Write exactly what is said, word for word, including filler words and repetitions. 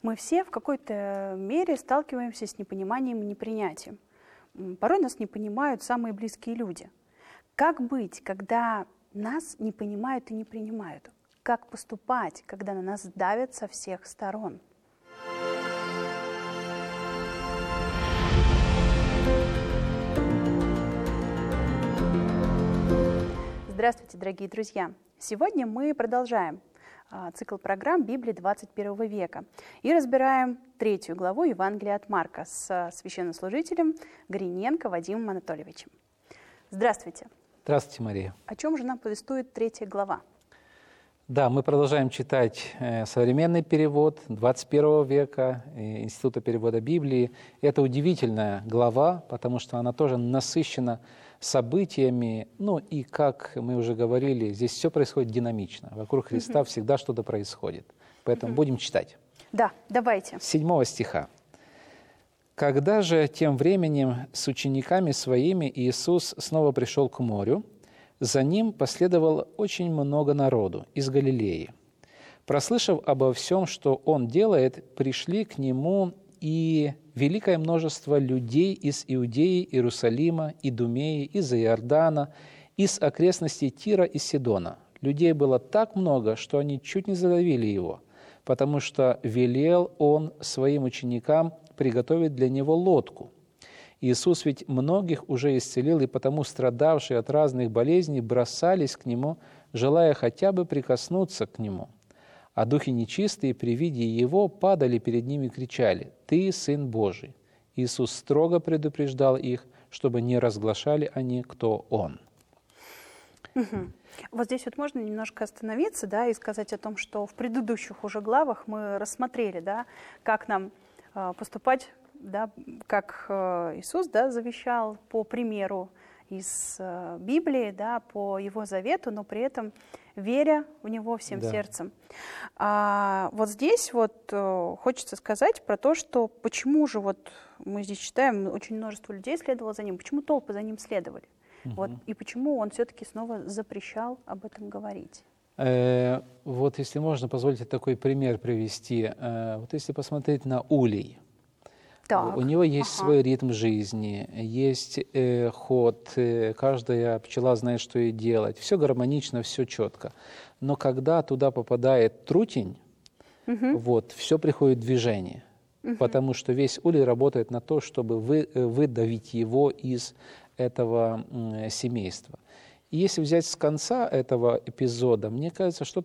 Мы все в какой-то мере сталкиваемся с непониманием и непринятием. Порой нас не понимают самые близкие люди. Как быть, когда нас не понимают и не принимают? Как поступать, когда на нас давят со всех сторон? Здравствуйте, дорогие друзья! Сегодня мы продолжаем цикл программ Библии двадцать первого века и разбираем третью главу Евангелия от Марка с священнослужителем Гриненко Вадимом Анатольевичем. Здравствуйте! Здравствуйте, Мария! О чем же нам повествует третья глава? Да, мы продолжаем читать современный перевод двадцать первого века Института перевода Библии. Это удивительная глава, потому что она тоже насыщена событиями, ну и, как мы уже говорили, здесь все происходит динамично. Вокруг Христа угу. всегда что-то происходит. Поэтому угу. будем читать. Да, давайте. С седьмого стиха. «Когда же тем временем с учениками своими Иисус снова пришел к морю, за ним последовало очень много народу из Галилеи. Прослышав обо всем, что он делает, пришли к нему и великое множество людей из Иудеи, Иерусалима, Идумеи, из Иордана, из окрестностей Тира и Сидона. Людей было так много, что они чуть не задавили его, потому что велел он своим ученикам приготовить для него лодку. Иисус ведь многих уже исцелил, и потому страдавшие от разных болезней бросались к Нему, желая хотя бы прикоснуться к Нему. А духи нечистые при виде Его падали перед Ним и кричали: «Ты Сын Божий!» Иисус строго предупреждал их, чтобы не разглашали они, кто Он. Угу. Вот здесь вот можно немножко остановиться, да, и сказать о том, что в предыдущих уже главах мы рассмотрели, да, как нам э, поступать, да, как Иисус, да, завещал по примеру из Библии, да, по Его завету, но при этом веря в Него всем да. сердцем. А вот здесь вот хочется сказать про то, что почему же вот мы здесь читаем, очень множество людей следовало за Ним, почему толпы за Ним следовали, угу. вот, и почему Он все-таки снова запрещал об этом говорить. Э, вот если можно, позвольте такой пример привести. Э, вот если посмотреть на улей, так. У него есть ага. свой ритм жизни, есть э, ход, э, каждая пчела знает, что ей делать. Все гармонично, все четко. Но когда туда попадает трутень, угу. вот, все приходит в движение. Угу. Потому что весь улей работает на то, чтобы вы, выдавить его из этого э, семейства. И если взять с конца этого эпизода, мне кажется, что